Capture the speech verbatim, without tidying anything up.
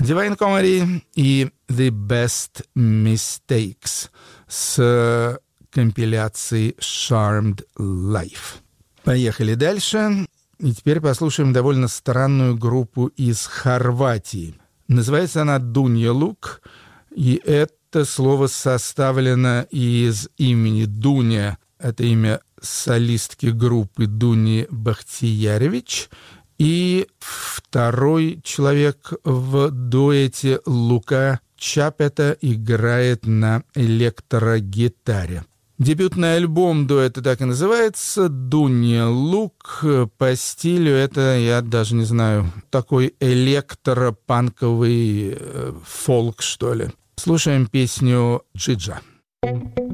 Divine Comedy и The Best Mistakes с компиляцией Charmed Life. Поехали дальше. И теперь послушаем довольно странную группу из Хорватии. Называется она Dunja Luk, и это слово составлено из имени Дуня. Это имя солистки группы Дуни Бахтияревич. И второй человек в дуэте Лука Чапета играет на электрогитаре. Дебютный альбом дуэта так и называется «Dunja Luk». По стилю это, я даже не знаю, такой электропанковый э, фолк, что ли. Слушаем песню «Джиджа».